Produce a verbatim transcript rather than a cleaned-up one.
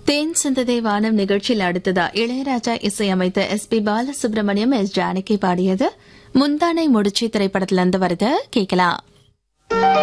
தேன் சிந்ததே வானம் நிகழ்ச்சியில் அடுத்ததா இளையராஜா இசையமைத்த S B Balasubramaniam S Janaki பாடியது முந்தானை முடிச்சு திரைப்படத்திலிருந்து வருது கேட்கலாம்.